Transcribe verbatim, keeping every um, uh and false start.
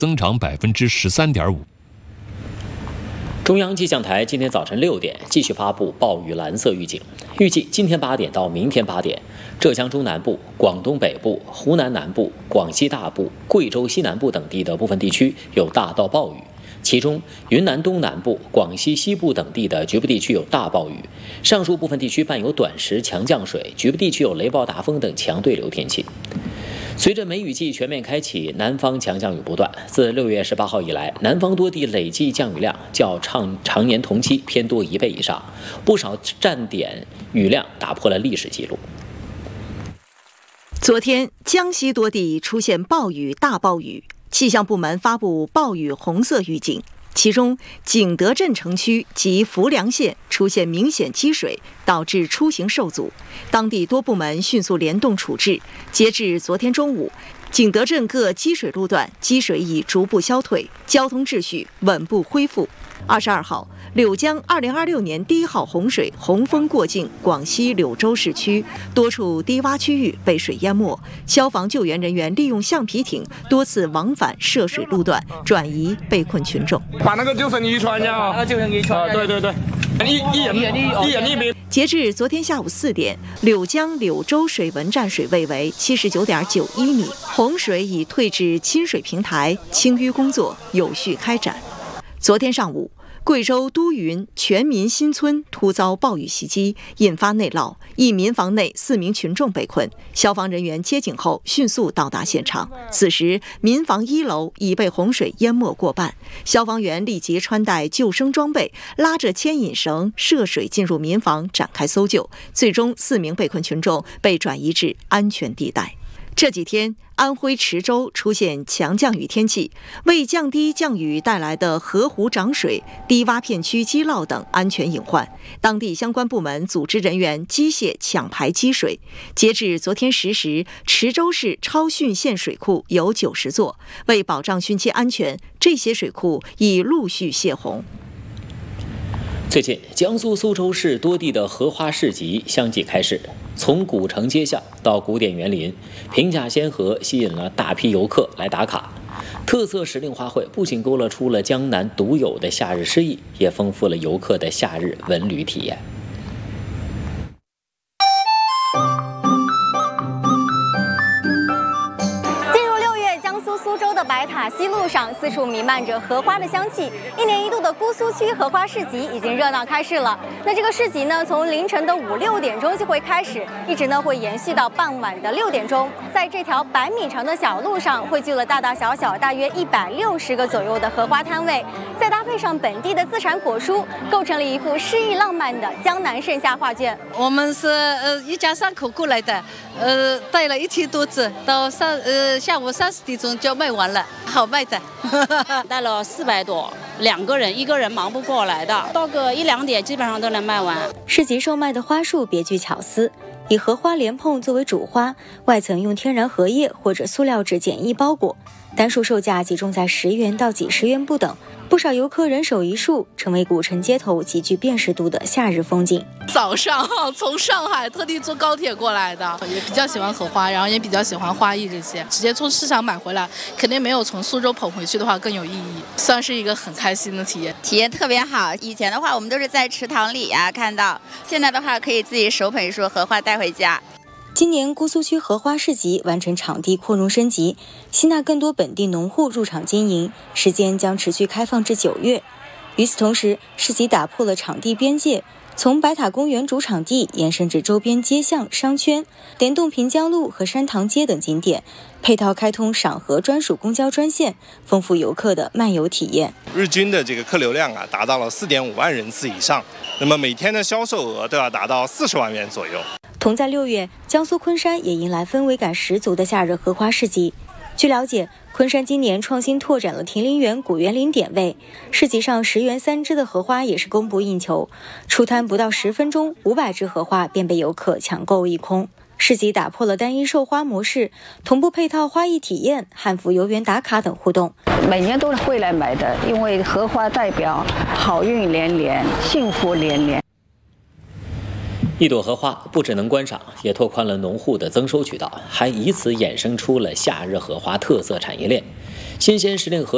增长百分之十三点五。 中央气象台今天早晨六点继续发布暴雨蓝色预警，预计今天八点到明天八点，浙江中南部、广东北部、湖南南部、广西大部、贵州西南部等地的部分地区有大到暴雨。其中，云南东南部、广西西部等地的局部地区有大暴雨，上述部分地区伴有短时强降水，局部地区有雷暴大风等强对流天气。随着梅雨季全面开启，南方强降雨不断。自六月十八号以来，南方多地累计降雨量较常常年同期偏多一倍以上，不少站点雨量打破了历史记录。 昨天，江西多地出现暴雨、大暴雨。气象部门发布暴雨红色预警，其中景德镇城区及浮梁县出现明显积水，导致出行受阻，当地多部门迅速联动处置。截至昨天中午，景德镇各积水路段积水已逐步消退，交通秩序稳步恢复。二十二号，柳江二零二六年第一号洪水洪峰过境广西柳州市区，多处低洼区域被水淹没，消防救援人员利用橡皮艇多次往返涉水路段，转移被困群众。 把那个救生衣穿上啊！ 那救生衣穿。 啊，对对对，一一眼一眼一笔。 截至昨天下午四点，柳江柳州水文站水位为七十九点九一米，洪水已退至亲水平台，清淤工作有序开展。昨天上午，贵州都匀全民新村突遭暴雨袭击，引发内涝，一民房内四名群众被困。消防人员接警后迅速到达现场，此时民房一楼已被洪水淹没过半。消防员立即穿戴救生装备，拉着牵引绳涉水进入民房展开搜救，最终四名被困群众被转移至安全地带。这几天，安徽池州出现强降雨天气，为降低降雨带来的河湖涨水、低洼片区积涝等安全隐患，当地相关部门组织人员机械抢排积水。截至昨天十时，池州市超汛县水库有九十座，为保障汛期安全，这些水库已陆续泄洪。 最近，江苏苏州市多地的荷花市集相继开市，从古城街巷到古典园林，评价先河，吸引了大批游客来打卡。特色时令花卉不仅勾勒出了江南独有的夏日诗意，也丰富了游客的夏日文旅体验。 白塔西路上四处弥漫着荷花的香气，一年一度的姑苏区荷花市集已经热闹开市了。那这个市集呢，从凌晨的五六点钟就会开始，一直呢会延续到傍晚的六点钟。在这条百米长的小路上，汇聚了大大小小大约一百六十个左右的荷花摊位，再搭配上本地的自产果蔬，构成了一幅诗意浪漫的江南盛夏画卷。 我们是呃一家三口过来的，呃带了一提多子，到三呃下午三十点钟就卖完了。好卖的， 带了四百多，两个人一个人忙不过来的，到个一两点基本上都能卖完。 市集售卖的花束别具巧思，以荷花莲蓬作为主花，外层用天然荷叶或者塑料纸简易包裹，单束售价集中在十元到几十元不等。不少游客人手一束，成为古城街头极具辨识度的夏日风景。 早上从上海特地坐高铁过来的，也比较喜欢荷花，然后也比较喜欢花艺这些，直接从市场买回来，肯定没有从苏州捧回去的话更有意义，算是一个很开心的体验。 体验特别好，以前的话我们都是在池塘里啊看到，现在的话可以自己手捧一束荷花带回家。 今年姑苏区荷花市集完成场地扩容升级，吸纳更多本地农户入场经营，时间将持续开放至九月。与此同时，市集打破了场地边界，从白塔公园主场地延伸至周边街巷、商圈，联动平江路和山塘街等景点，配套开通赏荷专属公交专线，丰富游客的漫游体验。 日均的这个客流量啊，达到了四点五万人次以上，那么每天的销售额都要达到四十万元左右。 同在六月，江苏昆山也迎来氛围感十足的夏日荷花市集。据了解，昆山今年创新拓展了亭林园古园林点位，市集上十元三支的荷花也是供不应求，出摊不到十分钟，五百支荷花便被游客抢购一空。市集打破了单一售花模式，同步配套花艺体验、汉服游园打卡等互动。 每年都会来买的，因为荷花代表好运连连、幸福连连。 一朵荷花不只能观赏，也拓宽了农户的增收渠道，还以此衍生出了夏日荷花特色产业链。新鲜时令荷